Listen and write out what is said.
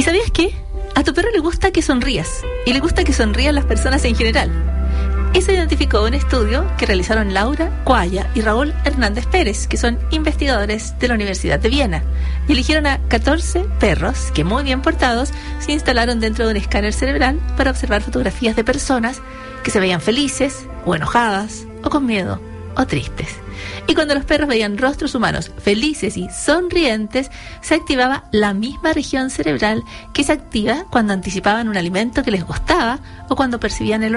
sabías qué? A tu perro le gusta que sonrías, y le gusta que sonrían las personas en general. Eso identificó un estudio que realizaron Laura Cuaya y Raúl Hernández Pérez, que son investigadores de la Universidad de Viena, y eligieron a 14 perros que, muy bien portados, se instalaron dentro de un escáner cerebral para observar fotografías de personas que se veían felices, o enojadas, o con miedo, o tristes. Y cuando los perros veían rostros humanos felices y sonrientes, se activaba la misma región cerebral que se activa cuando anticipaban un alimento que les gustaba o cuando percibían el